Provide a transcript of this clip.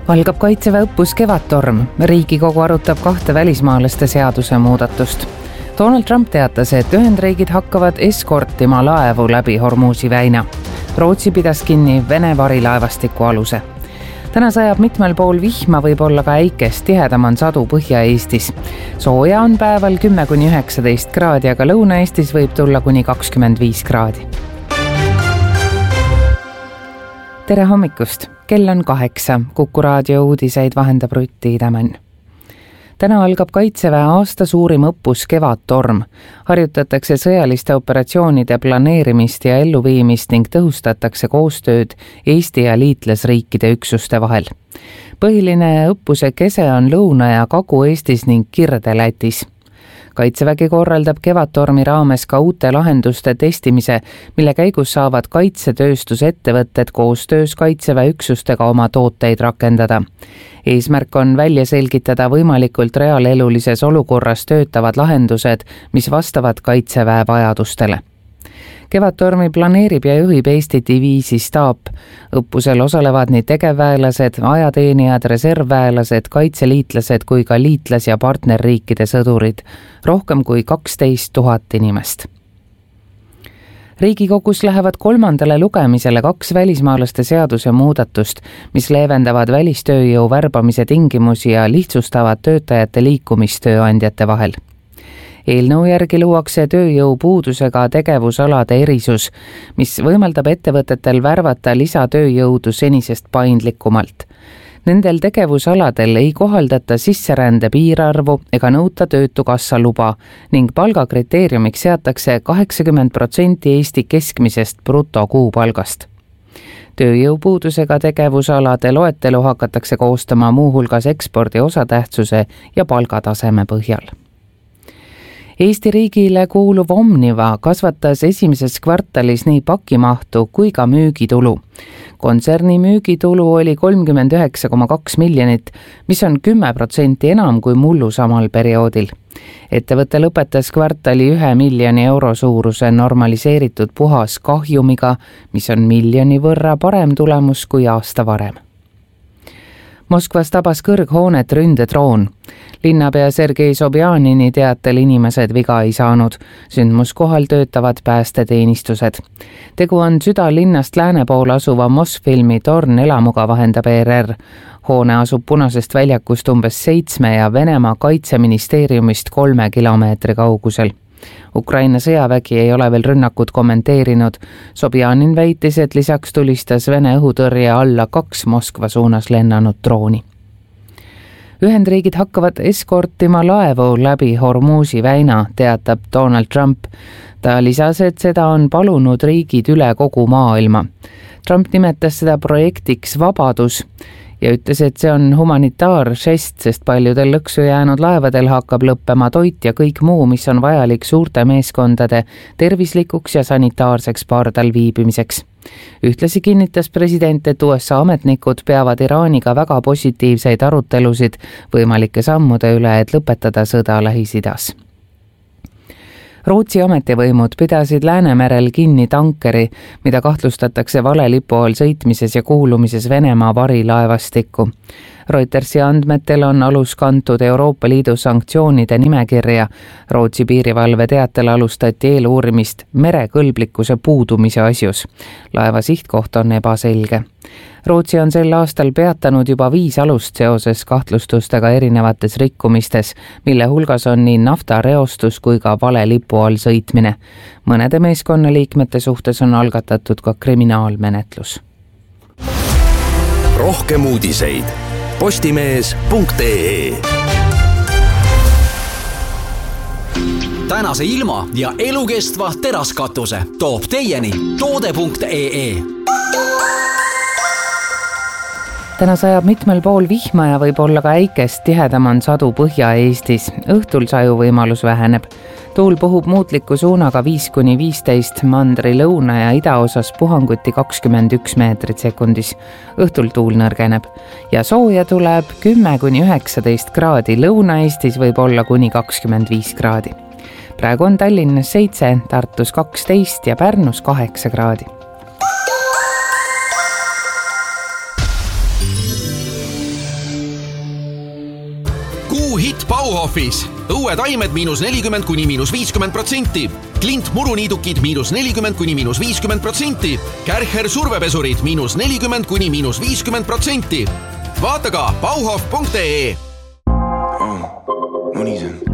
Algab Kaitseväe õppus Kevadtorm. Riigikogu arutab 2 välismaalaste seaduse muudatust. Donald Trump teatas, et Ühendriigid hakkavad eskortima laevu läbi Hormuzi väina. Rootsi pidas kinni Vene varilaevastiku aluse. Täna sajab mitmel pool vihma, võib olla ka äikest, tihedam on sadu Põhja-Eestis. Sooja on päeval 10–19 kraadi, aga Lõuna-Eestis võib tulla kuni 25 kraadi. Tere hommikust! Kell on 8. Kuku raadio uudiseid vahendab Rutti Idamann. Täna algab Kaitseväe aasta suurim õppus Kevadtorm. Harjutatakse sõjaliste operatsioonide planeerimist ja elluviimist ning tõhustatakse koostööd Eesti ja liitlasriikide üksuste vahel. Põhiline õppuse kese on Lõuna- ja Kagu-Eestis ning Kirde-Lätis. Kaitsevägi korraldab Kevadtormi raames ka uute lahenduste testimise, mille käigus saavad kaitsetööstusettevõtted koostöös Kaitseväe üksustega oma tooteid rakendada. Eesmärk on välja selgitada võimalikult reaalelulises olukorras töötavad lahendused, mis vastavad Kaitseväe vajadustele. Kevadtormi planeerib ja juhib Eesti diviisi staap. Õppusel osalevad nii tegevväelased, ajateenijad, reservväelased, kaitseliitlased kui ka liitlas- ja partnerriikide sõdurid. Rohkem kui 12 000 inimest. Riigikogus lähevad 3. lugemisele 2 välismaalaste seaduse muudatust, mis leevendavad välistööjõu värbamise tingimusi ja lihtsustavad töötajate liikumist tööandjate vahel. Eelnõu järgi luuakse tööjõupuudusega tegevusalade erisus, mis võimaldab ettevõtetel värvata lisatööjõudu senisest paindlikumalt. Nendel tegevusaladel ei kohaldata sisserände piirarvu ega nõuta töötukassa luba ning palgakriteeriumiks seatakse 80% Eesti keskmisest brutokuupalgast. Tööjõupuudusega tegevusalade loetelu hakatakse koostama muuhulgas ekspordi osatähtsuse ja palgataseme põhjal. Eesti riigile kuuluv Omniva kasvatas esimeses kvartalis nii pakimahtu kui ka müügitulu. Kontserni müügitulu oli 39,2 miljonit, mis on 10% enam kui mullu samal perioodil. Ettevõte lõpetas kvartali 1 miljoni euro suuruse normaliseeritud puhas kahjumiga, mis on miljoni võrra parem tulemus kui aasta varem. Moskvas tabas kõrghoonet ründedroon. Linnapea Sergei Sobjanini teatel inimesed viga ei saanud. Sündmuskohal töötavad päästeteenistused. Tegu on südalinnast lääne pool asuva Mosfilmi Torn elamuga, vahendab ERR. Hoone asub Punasest väljakust umbes 7 ja Venemaa kaitseministeeriumist 3 kilomeetri kaugusel. Ukraina sõjavägi ei ole veel rünnakut kommenteerinud. Sobjanin väitis, et lisaks tulistas Vene õhutõrje alla 2 Moskva suunas lennanud drooni. Ühendriigid hakkavad eskortima laevu läbi Hormuzi väina, teatab Donald Trump. Ta lisas, et seda on palunud riigid üle kogu maailma. Trump nimetas seda projektiks Vabadus ja ütles, et see on humanitaaržest, sest paljudel lõksu jäänud laevadel hakkab lõppema toit ja kõik muu, mis on vajalik suurte meeskondade tervislikuks ja sanitaarseks pardal viibimiseks. Ühtlasi kinnitas president, et USA ametnikud peavad Iraaniga väga positiivseid arutelusid võimalike sammude üle, et lõpetada sõda Lähis-Idas. Rootsi ametivõimud pidasid Läänemerel kinni tankeri, mida kahtlustatakse valelipu all sõitmises ja kuulumises Venemaa varilaevastikku. Reutersi andmetel on alus kantud Euroopa Liidu sanktsioonide nimekirja. Rootsi piirivalve teatel alustati eeluurimist merekõlblikkuse puudumise asjus. Laeva sihtkoht on ebaselge. Rootsi on sel aastal peatanud juba 5 alust seoses kahtlustustega erinevates rikkumistes, mille hulgas on nii naftareostus kui ka valelipu all sõitmine. Mõnede meeskonnaliikmete suhtes on algatatud ka kriminaalmenetlus. Rohkem uudiseid postimees.ee. Tänase ilma ja elukestva teraskatuse toob teieni toode.ee. Täna sajab mitmel pool vihma ja võib olla ka äikest, tihedam on sadu Põhja-Eestis. Õhtul saju võimalus väheneb. Tuul puhub muutliku suunaga 5–15, mandri lõuna ja idaosas puhanguti 21 meetrit sekundis. Õhtul tuul nõrgeneb ja sooja tuleb 10–19 kraadi, Lõuna-Eestis võib olla kuni 25 kraadi. Praegu on Tallinnas 7, Tartus 12 ja Pärnus 8 kraadi. auhitt Bauhofis. Õuetaimed -40 kuni -50%. Klint muruniidukid -40 kuni -50%. Kärcher survepesurid -40 kuni -50%. Vaata ka bauhof.ee. Money's in.